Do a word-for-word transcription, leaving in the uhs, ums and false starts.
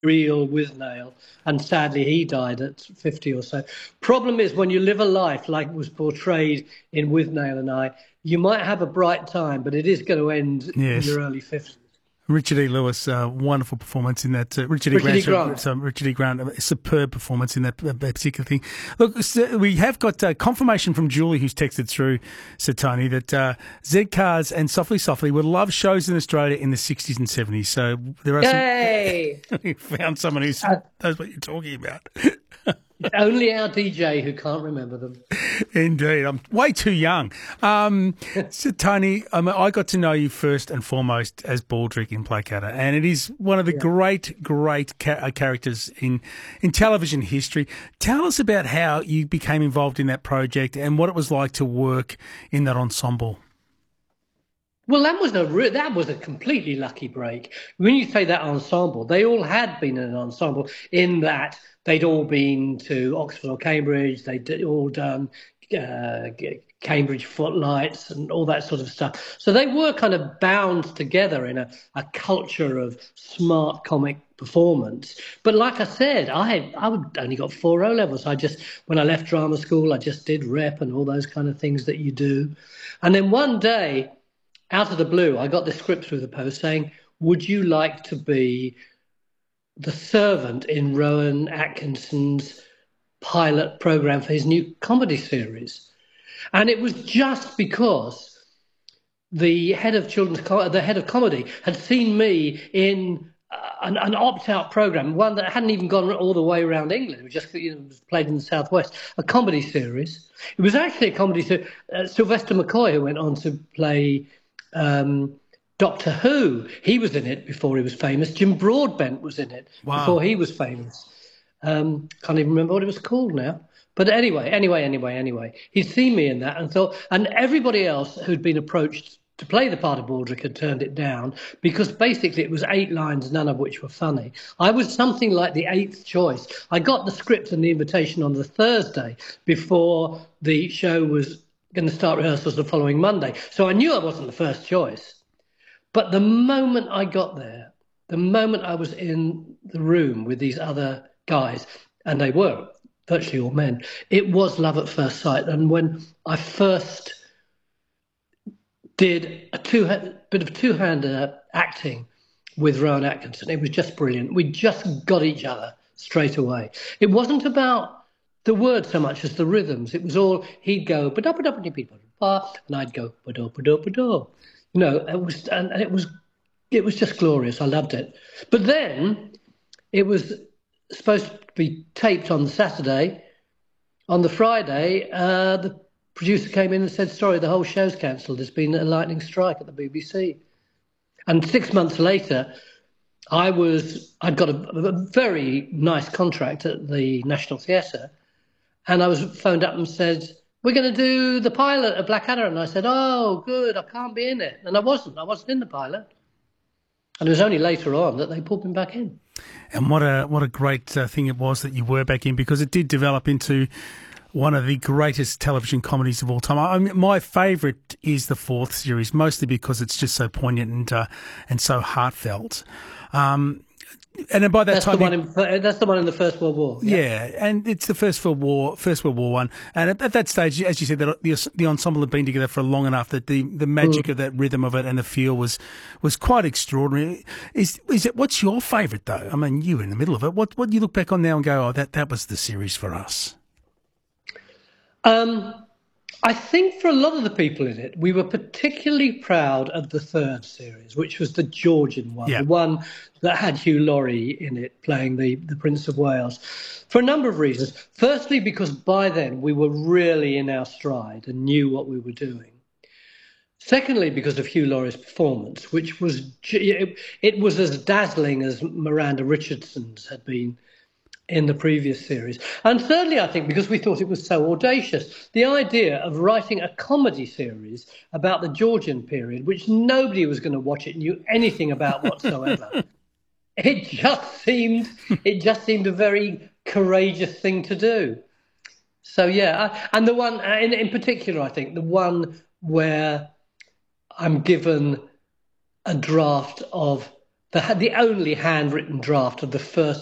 real Withnail, and sadly he died at fifty or so. Problem is, when you live a life like was portrayed in Withnail and I, you might have a bright time, but it is going to end in Yes. your early fifties. Richard E. Lewis, uh, wonderful performance in that. Uh, Richard E. Richard E. Grant, Grant. so Richard E. Grant, a superb performance in that, uh, particular thing. Look, so we have got uh, confirmation from Julie, who's texted through, Sir Tony, that uh, Z Cars and Softly Softly would love shows in Australia in the sixties and seventies. So there are Yay! some. We found someone who Uh, knows what you're talking about. Only our D J who can't remember them. Indeed, I'm way too young. Um, so, Tony, I, mean, I got to know you first and foremost as Baldrick in Blackadder, and it is one of the Yeah. great, great ca- uh, characters in in television history. Tell us about how you became involved in that project and what it was like to work in that ensemble. Well, that was a re- that was a completely lucky break. When you say that ensemble, they all had been in an ensemble in that they'd all been to Oxford or Cambridge. They'd all done uh, Cambridge Footlights and all that sort of stuff. So they were kind of bound together in a, a culture of smart comic performance. But like I said, I I would only got four O levels. I just when I left drama school, I just did rep and all those kind of things that you do. And then one day, out of the blue, I got this script through the post saying, would you like to be the servant in Rowan Atkinson's pilot program for his new comedy series? And it was just because the head of children's, co- the head of comedy had seen me in uh, an, an opt-out program, one that hadn't even gone all the way around England. It was just you know, it was played in the Southwest, a comedy series. It was actually a comedy series. Uh, Sylvester McCoy, who went on to play Um, Doctor Who, he was in it before he was famous. Jim Broadbent was in it Wow. before he was famous. Um, can't even remember what it was called now. But anyway, anyway, anyway, anyway, he'd seen me in that and thought, and everybody else who'd been approached to play the part of Baldrick had turned it down because basically it was eight lines, none of which were funny. I was something like the eighth choice. I got the script and the invitation on the Thursday before the show was going to start rehearsals the following Monday. So I knew I wasn't the first choice. But the moment I got there, the moment I was in the room with these other guys, and they were virtually all men, it was love at first sight. And when I first did a two bit of two-hand uh, acting with Rowan Atkinson, it was just brilliant. We just got each other straight away. It wasn't about the words so much as the rhythms. It was all, he'd go, and I'd go, you know, it was, and, and it was, it was just glorious. I loved it. But then it was supposed to be taped on the Saturday. On the Friday, uh, the producer came in and said, sorry, the whole show's cancelled. There's been a lightning strike at the B B C. And six months later, I was, I'd got a, a very nice contract at the National Theatre. And I was phoned up and said, we're going to do the pilot of Blackadder. And I said, oh, good, I can't be in it. And I wasn't. I wasn't in the pilot. And it was only later on that they pulled me back in. And what a what a great uh, thing it was that you were back in, because it did develop into one of the greatest television comedies of all time. I mean, my favourite is the fourth series, mostly because it's just so poignant and uh, and so heartfelt. Um, And then by that that's time, the one in, that's the one in the First World War. Yeah, yeah and it's the First World War, First World War one. And at, at that stage, as you said, the, the the ensemble had been together for long enough that the, the magic mm. of that rhythm of it and the feel was was quite extraordinary. Is is it? What's your favourite though? I mean, you were in the middle of it. What what do you look back on now and go, oh, that that was the series for us? Um. I think for a lot of the people in it, we were particularly proud of the third series, which was the Georgian one, yeah. the one that had Hugh Laurie in it playing the, the Prince of Wales, for a number of reasons. Firstly, because by then we were really in our stride and knew what we were doing. Secondly, because of Hugh Laurie's performance, which was, it, it was as dazzling as Miranda Richardson's had been in the previous series. And thirdly, I think because we thought it was so audacious, the idea of writing a comedy series about the Georgian period, which nobody was going to watch it knew anything about whatsoever. it just seemed it just seemed a very courageous thing to do. So yeah, and the one in, in particular, I think the one where I'm given a draft of the the only handwritten draft of the first